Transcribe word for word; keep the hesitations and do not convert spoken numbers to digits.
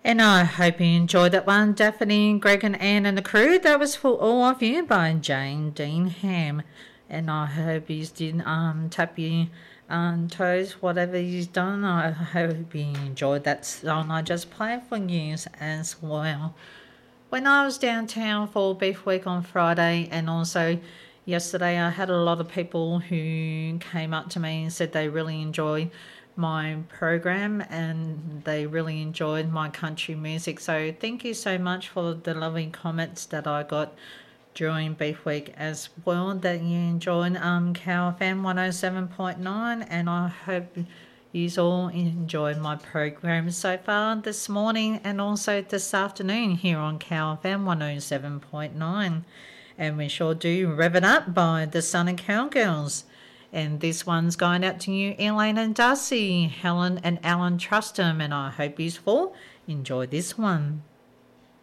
And I hope you enjoyed that one, Daphne, Greg and Anne and the crew. That was for all of you by Jane Dean Ham. And I hope you did um, tap your um, toes, whatever you've done. I hope you enjoyed that song I just played for you as well. When I was downtown for Beef Week on Friday, and also yesterday, I had a lot of people who came up to me and said they really enjoyed my program and they really enjoyed my country music. So thank you so much for the lovely comments that I got during Beef Week as well, that you enjoyed um, Cow F M one oh seven point nine, and I hope you all enjoyed my program so far this morning and also this afternoon here on Cow F M one oh seven point nine. And we sure do rev it up by the Sun and Cowgirls. And this one's going out to you, Elaine and Darcy, Helen and Alan Trustham, and I hope you all enjoy this one.